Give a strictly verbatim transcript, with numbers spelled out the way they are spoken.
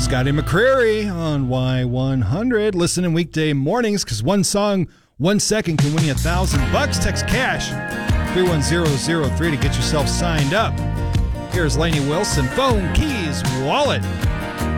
Scotty McCreery on Y one hundred. Listening weekday mornings because one song, one second can win you a thousand bucks. Text cash three one zero zero three to get yourself signed up. Here's Lainey Wilson, Phone, Keys, Wallet.